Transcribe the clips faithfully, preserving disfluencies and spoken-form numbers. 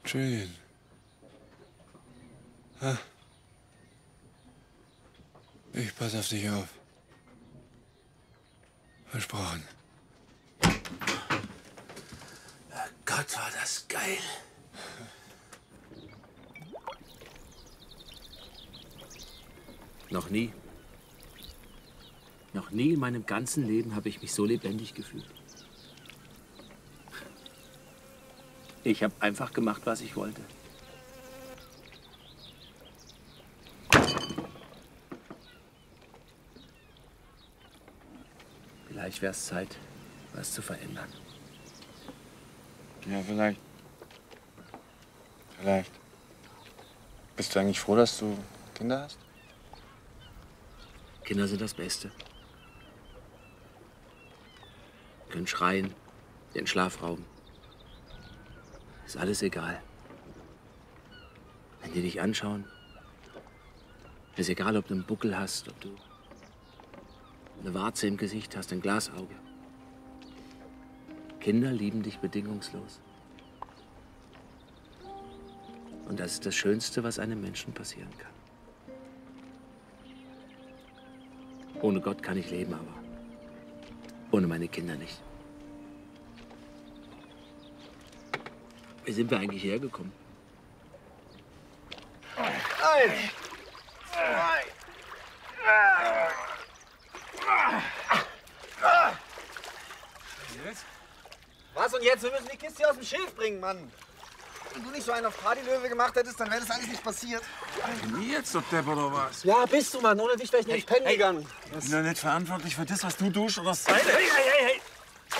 Julian. Ah. Ich pass auf dich auf. Versprochen. Gott, war das geil. Noch nie. Noch nie in meinem ganzen Leben habe ich mich so lebendig gefühlt. Ich habe einfach gemacht, was ich wollte. Vielleicht wäre es Zeit, was zu verändern. Ja, vielleicht. Vielleicht. Bist du eigentlich froh, dass du Kinder hast? Kinder sind das Beste. Können schreien, den Schlaf rauben. Ist alles egal. Wenn die dich anschauen, ist egal, ob du einen Buckel hast, ob du eine Warze im Gesicht hast, ein Glasauge. Kinder lieben dich bedingungslos. Und das ist das Schönste, was einem Menschen passieren kann. Ohne Gott kann ich leben, aber ohne meine Kinder nicht. Wie sind wir eigentlich hergekommen? Eins, zwei, Jetzt? Was und jetzt? Wir müssen die Kiste hier aus dem Schiff bringen, Mann. Wenn du nicht so einen auf Partylöwe gemacht hättest, dann wäre das alles nicht passiert. Wie jetzt, doch Depp, oder was? Ja, bist du, Mann. Ohne dich wäre ich nicht pennen gegangen. Ich bin doch nicht verantwortlich für das, was du tust oder das Seile. Hey, hey, hey, hey!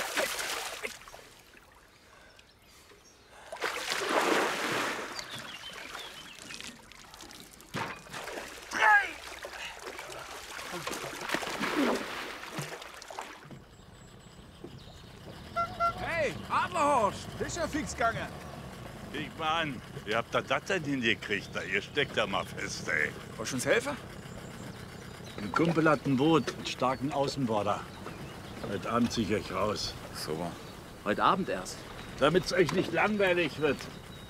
Hey, Adlerhorst, bist ja fix gegangen. Ich Mann, wie habt ihr das denn hingekriegt? Da? Ihr steckt da mal fest, ey. Willst du uns helfen? Ein Kumpel hat ein Boot mit starken Außenborder. Heute Abend zieh ich euch raus. Super. Heute Abend erst. Damit es euch nicht langweilig wird.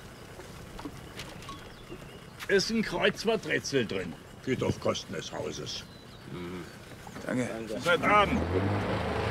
Ist ein Kreuzworträtsel drin. Geht auf Kosten des Hauses. Danke. Bis heute Abend.